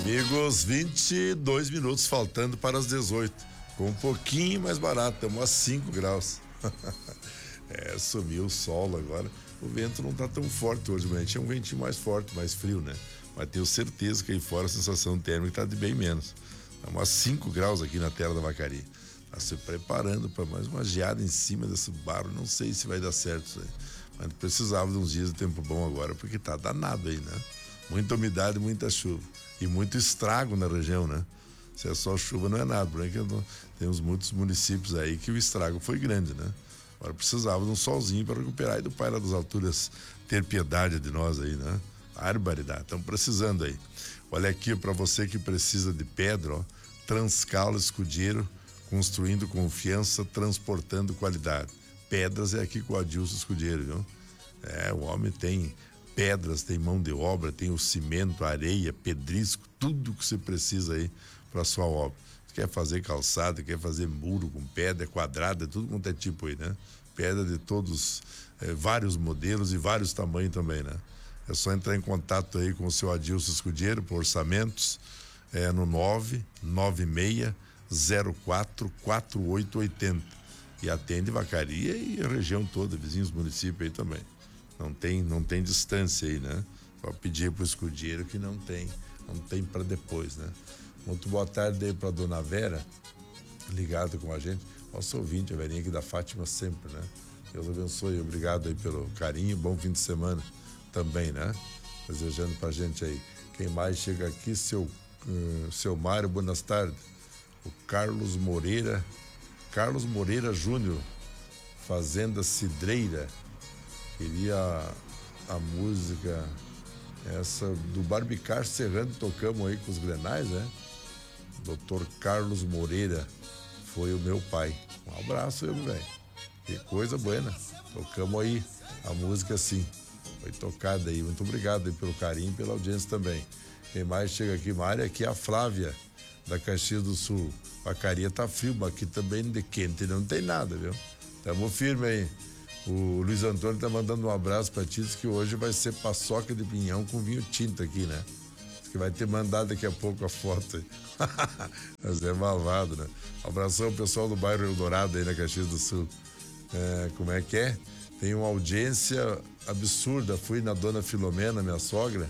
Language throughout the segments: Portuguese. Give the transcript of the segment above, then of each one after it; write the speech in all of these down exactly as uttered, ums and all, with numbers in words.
Amigos, vinte e dois minutos faltando para as dezoito. Com um pouquinho mais barato, estamos a cinco graus. É, sumiu o sol agora. O vento não está tão forte hoje, mas tinha um ventinho mais forte, mais frio, né? Mas tenho certeza que aí fora a sensação térmica está de bem menos. Estamos a cinco graus aqui na terra da Vacaria. Está se preparando para mais uma geada em cima desse barro. Não sei se vai dar certo isso aí. Mas precisava de uns dias de tempo bom agora, porque tá danado aí, né? Muita umidade, muita chuva. E muito estrago na região, né? Se é só chuva, não é nada. Porque temos muitos municípios aí que o estrago foi grande, né? Agora precisava de um solzinho para recuperar e do Pai lá das Alturas ter piedade de nós aí, né? Barbaridade, estamos precisando aí. Olha aqui para você que precisa de pedra, ó. Transcalo Escudeiro, construindo confiança, transportando qualidade. Pedras é aqui com o Adilson Escudeiro, viu? É, o homem tem pedras, tem mão de obra, tem o cimento, areia, pedrisco, tudo que você precisa aí para sua obra. Quer fazer calçada, quer fazer muro com pedra quadrada, tudo quanto é tipo aí, né? Pedra de todos, é, vários modelos e vários tamanhos também, né? É só entrar em contato aí com o seu Adilson Escudeiro por orçamentos, é, no nove nove seis zero quatro quatro oito oito zero. E atende Vacaria e a região toda, vizinhos municípios aí também. Não tem, não tem distância aí, né? Só pedir pro Escudeiro que não tem, não tem para depois, né? Muito boa tarde aí pra dona Vera, ligado com a gente. Nosso ouvinte, a Verinha aqui da Fátima sempre, né? Deus abençoe, obrigado aí pelo carinho, bom fim de semana também, né? Desejando pra gente aí. Quem mais chega aqui, seu, uh, seu Mário, boas tardes. O Carlos Moreira, Carlos Moreira Júnior, Fazenda Cidreira. Queria a, a música essa do Barbicar Serrano, tocamos aí com os Grenais, né? doutor Carlos Moreira foi o meu pai. Um abraço, meu velho. Que coisa boa. Tocamos aí a música assim. Foi tocada aí. Muito obrigado aí pelo carinho e pela audiência também. Quem mais chega aqui, Mária, aqui é a Flávia, da Caxias do Sul. Vacaria tá frio, mas aqui também de quente não tem nada, viu? Tamo firme aí. O Luiz Antônio tá mandando um abraço pra ti, diz que hoje vai ser paçoca de pinhão com vinho tinto aqui, né? Diz que vai ter mandado daqui a pouco a foto aí. Mas é malvado, né? Um abração ao pessoal do bairro Eldorado aí na Caxias do Sul. É, como é que é? Tem uma audiência absurda. Fui na dona Filomena, minha sogra,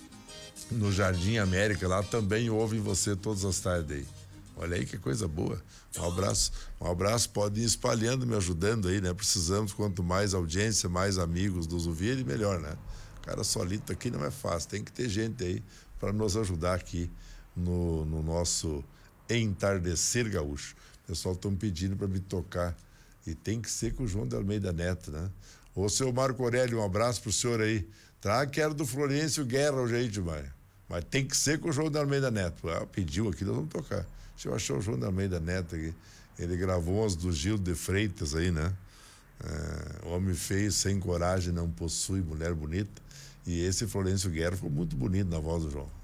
no Jardim América, lá também ouvem você todas as tardes aí. Olha aí que coisa boa. Um abraço, um abraço, pode ir espalhando, me ajudando aí, né? Precisamos, quanto mais audiência, mais amigos nos ouvirem, melhor, né? Cara solito aqui não é fácil, tem que ter gente aí para nos ajudar aqui no, no nosso entardecer gaúcho. O pessoal estão pedindo para me tocar e tem que ser com o João de Almeida Neto, né? Ô, seu Marco Aurélio, um abraço pro senhor aí. Tá, quero do Florencio Guerra o jeito, Maia. Mas tem que ser com o João de Almeida Neto. Ah, pediu aqui, nós vamos tocar. Deixa eu achar o João de Almeida Neto aqui. Ele gravou umas do Gil de Freitas aí, né? É, homem feio, sem coragem, não possui mulher bonita. E esse Florencio Guerra ficou muito bonito na voz do João.